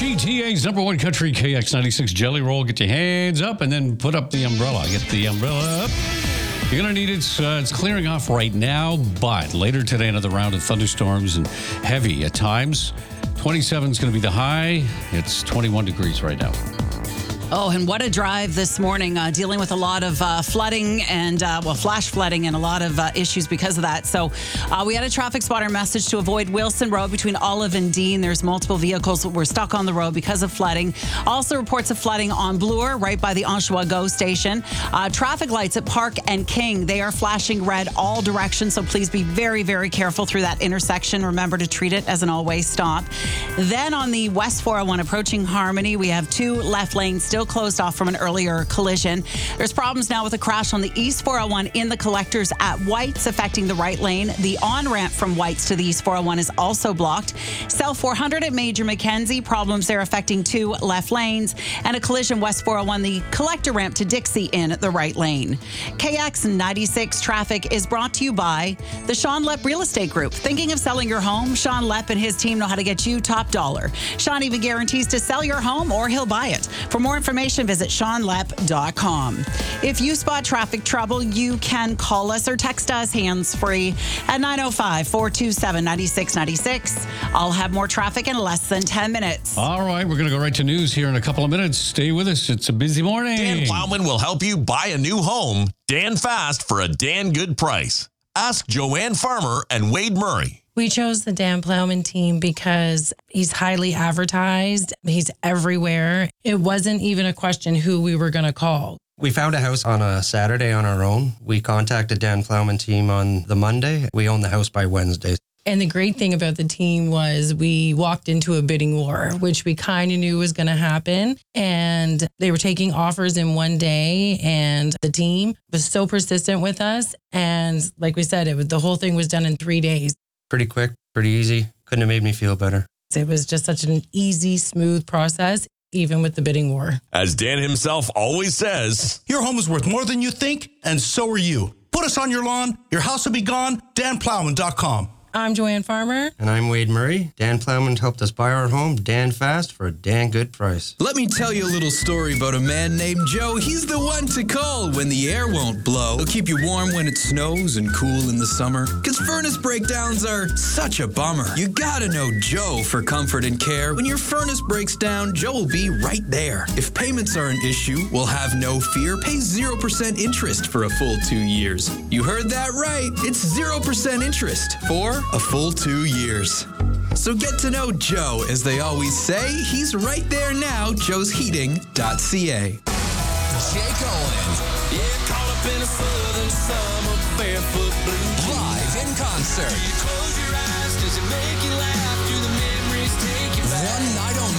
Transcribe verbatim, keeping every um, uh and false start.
G T A's number one country K X ninety-six Jelly Roll. Get your hands up and then put up the umbrella. Get the umbrella up. You're going to need it. It's, uh, it's clearing off right now, but later today, another round of thunderstorms and heavy at times. twenty-seven is going to be the high. It's twenty-one degrees right now. Oh, and what a drive this morning, uh, dealing with a lot of uh, flooding and, uh, well, flash flooding and a lot of uh, issues because of that. So uh, we had a traffic spotter message to avoid Wilson Road between Olive and Dean. There's multiple vehicles that were stuck on the road because of flooding. Also reports of flooding on Bloor, right by the Oshawa GO station. Uh, traffic lights at Park and King, they are flashing red all directions, so please be very, very careful through that intersection. Remember to treat it as an all-way stop. Then on the West four oh one approaching Harmony, we have two left lanes still closed off from an earlier collision. There's problems now with a crash on the East four oh one in the collectors at Whites, affecting the right lane. The on-ramp from Whites to the East four oh one is also blocked. South four hundred at Major Mackenzie, problems there affecting two left lanes. And a collision West four oh one, the collector ramp to Dixie in the right lane. K X ninety-six traffic is brought to you by the Sean Lepp Real Estate Group. Thinking of selling your home? Sean Lepp and his team know how to get you top dollar. Sean even guarantees to sell your home or he'll buy it. For more information, visit sean lepp dot com. If you spot traffic trouble, you can call us or text us hands-free at nine oh five, four two seven, nine six nine six. I'll have more traffic in less than ten minutes. All right, we're going to go right to news here in a couple of minutes. Stay with us. It's a busy morning. Dan Plowman will help you buy a new home. Dan fast for a Dan good price. Ask Joanne Farmer and Wade Murray. We chose the Dan Plowman team because he's highly advertised. He's everywhere. It wasn't even a question who we were going to call. We found a house on a Saturday on our own. We contacted Dan Plowman team on the Monday. We owned the house by Wednesday. And the great thing about the team was we walked into a bidding war, which we kind of knew was going to happen. And they were taking offers in one day. And the team was so persistent with us. And like we said, it was, the whole thing was done in three days. Pretty quick, pretty easy. Couldn't have made me feel better. It was just such an easy, smooth process, even with the bidding war. As Dan himself always says, your home is worth more than you think, and so are you. Put us on your lawn, your house will be gone, dan plowman dot com. I'm Joanne Farmer. And I'm Wade Murray. Dan Plowman helped us buy our home, Dan fast, for a Dan good price. Let me tell you a little story about a man named Joe. He's the one to call when the air won't blow. He'll keep you warm when it snows and cool in the summer. Because furnace breakdowns are such a bummer. You gotta know Joe for comfort and care. When your furnace breaks down, Joe will be right there. If payments are an issue, we'll have no fear. Pay zero percent interest for a full two years. You heard that right. It's zero percent interest for a full two years. So get to know Joe. As they always say, he's right there now, joes heating dot c a. Jake Owens. Yeah, caught up in a southern summer, barefoot blue. Live in concert. Do you close your eyes? Does it make you laugh? Do the memories take you back? One night only.